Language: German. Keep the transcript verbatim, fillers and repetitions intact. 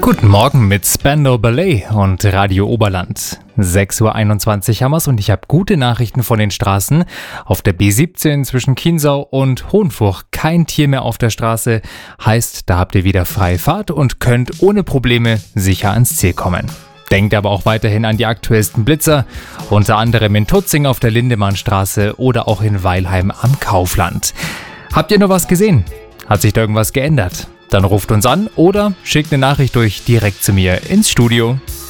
Guten Morgen mit Spandau Ballet und Radio Oberland. sechs Uhr einundzwanzig haben wir's und ich habe gute Nachrichten von den Straßen. Auf der B siebzehn zwischen Chiemsau und Hohenfurch kein Tier mehr auf der Straße. Heißt, da habt ihr wieder freie Fahrt und könnt ohne Probleme sicher ans Ziel kommen. Denkt aber auch weiterhin an die aktuellsten Blitzer, unter anderem in Tutzing auf der Lindemannstraße oder auch in Weilheim am Kaufland. Habt ihr noch was gesehen? Hat sich da irgendwas geändert? Dann ruft uns an oder schickt eine Nachricht durch direkt zu mir ins Studio.